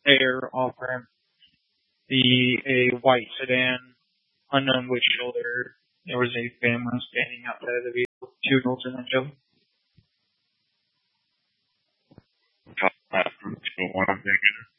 air off-ramp. A white sedan, unknown which shoulder. There was a family standing outside of the vehicle, 2 adults and a child. One objection.